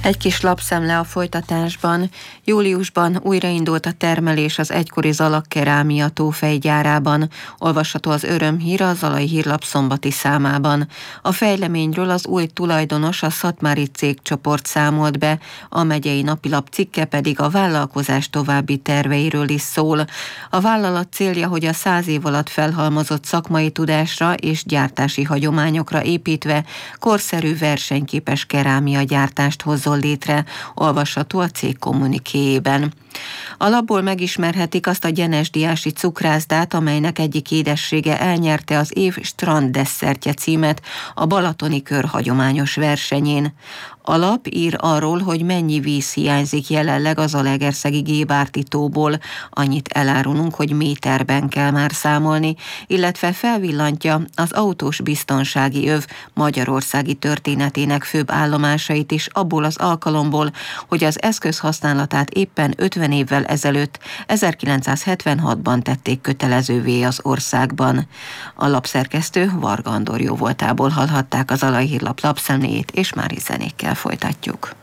Egy kis lapszemle a folytatásban. Júliusban újraindult a termelés az egykori Zalak Kerámia Tófej gyárában. Olvasható az örömhír a Zalai Hírlap szombati számában. A fejleményről az új tulajdonos, a Szatmári cégcsoport számolt be, a megyei napilap cikke pedig a vállalkozás további terveiről is szól. A vállalat célja, hogy a 100 év alatt felhalmozott szakmai tudásra és gyártási hagyományokra építve korszerű, versenyképes kerámia gyártást hozzon létre, olvasható a cég kommunikéjében. A lapból megismerhetik azt a gyenesdiási cukrászdát, amelynek egyik édessége elnyerte az év strand desszertje címet a Balatoni Kör hagyományos versenyén. A lap ír arról, hogy mennyi víz hiányzik jelenleg az Zalaegerszegi Gébárti tóból. Annyit elárulunk, hogy méterben kell már számolni, illetve felvillantja az autós biztonsági öv magyarországi történetének főbb állomásait is abból az alkalomból, hogy az eszköz használatát éppen 50 évvel ezelőtt, 1976-ban tették kötelezővé az országban. A lapszerkesztő Varga Andor jóvoltából hallhatták az Zalai Hírlap lapszemléjét, és már is zenékkel folytatjuk.